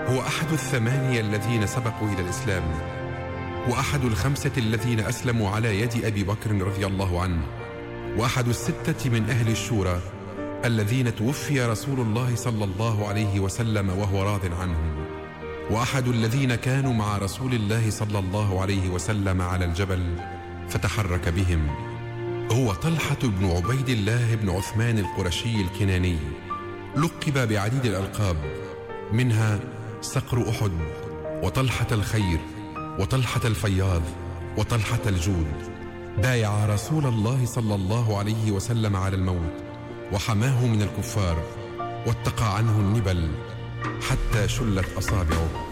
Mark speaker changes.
Speaker 1: هو أحد الثمانية الذين سبقوا إلى الإسلام، وأحد الخمسة الذين أسلموا على يد أبي بكر رضي الله عنه، وأحد الستة من أهل الشورى الذين توفي رسول الله صلى الله عليه وسلم وهو راض عنهم، وأحد الذين كانوا مع رسول الله صلى الله عليه وسلم على الجبل فتحرك بهم. هو طلحة بن عبيد الله بن عثمان القرشي الكناني، لقب بعديد الألقاب، منها صقر أحد، وطلحة الخير، وطلحة الفياض، وطلحة الجود. بايع رسول الله صلى الله عليه وسلم على الموت وحماه من الكفار، واتقى عنه النبل حتى شلت أصابعه.